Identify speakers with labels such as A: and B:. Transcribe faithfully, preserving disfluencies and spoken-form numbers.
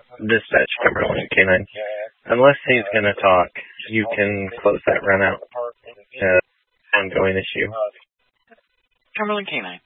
A: Dispatch Cumberland K nine. Unless he's going to talk, you can close that run out. Uh, ongoing issue.
B: Cumberland K nine.